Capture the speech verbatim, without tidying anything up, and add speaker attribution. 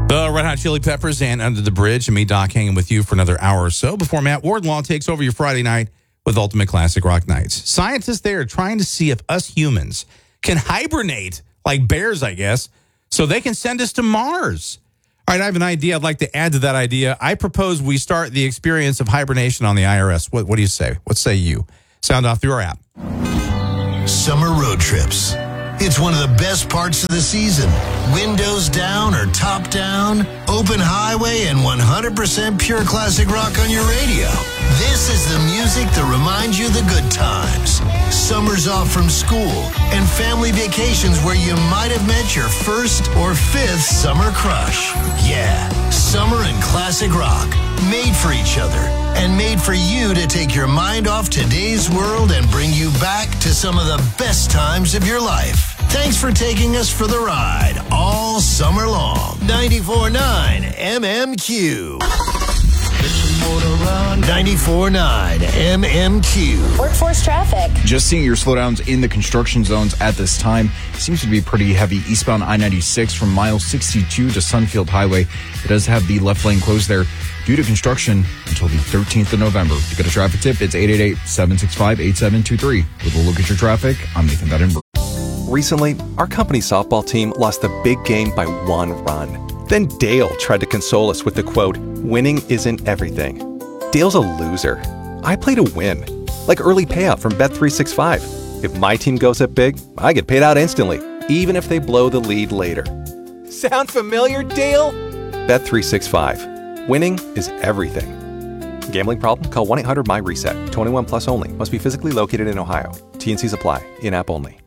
Speaker 1: The Red Hot Chili Peppers and Under the Bridge, and me, Doc, hanging with you for another hour or so before Matt Wardlaw takes over your Friday night with Ultimate Classic Rock Nights. Scientists there are trying to see if us humans can hibernate like bears, I guess, so they can send us to Mars. All right, I have an idea I'd like to add to that idea. I propose we start the experience of hibernation on the I R S. What, what do you say? What say you? Sound off through our app.
Speaker 2: Summer road trips. It's one of the best parts of the season. Windows down or top down, open highway, and one hundred percent pure classic rock on your radio. This is the music that reminds you of the good times. Summers off from school and family vacations where you might have met your first or fifth summer crush. Yeah, summer and classic rock. Made for each other and made for you to take your mind off today's world and bring you back to some of the best times of your life. Thanks for taking us for the ride all summer long. ninety-four point nine M M Q. ninety-four point nine M M Q.
Speaker 3: Workforce traffic.
Speaker 4: Just seeing your slowdowns in the construction zones at this time. Seems to be pretty heavy eastbound I ninety-six from mile sixty-two to Sunfield Highway. It does have the left lane closed there due to construction until the thirteenth of November. To get a traffic tip, it's eight eight eight, seven six five, eight seven two three. With a look at your traffic, I'm Nathan Bettenberg.
Speaker 5: Recently, our company softball team lost the big game by one run. Then Dale tried to console us with the quote, "Winning isn't everything." Dale's a loser. I play to win. Like early payout from Bet three sixty-five. If my team goes up big, I get paid out instantly, even if they blow the lead later. Sound familiar, Dale? Bet three sixty-five. Winning is everything. Gambling problem? Call one eight hundred M Y RESET. twenty-one plus only. Must be physically located in Ohio. T and C's apply. In-app only.